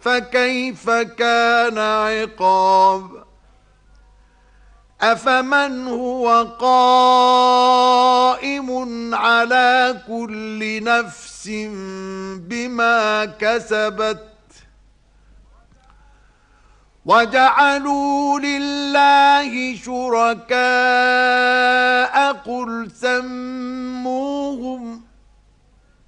فكيف كان عقاب أفمن هو قائم على كل نفس بما كسبت وجعلوا لله شركاء قل سموا